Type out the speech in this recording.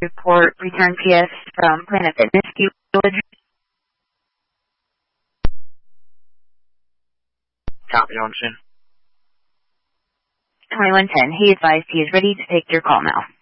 report return PS from Planet Fitness. Copy on, Chin. 2110. He advised he is ready to take your call now.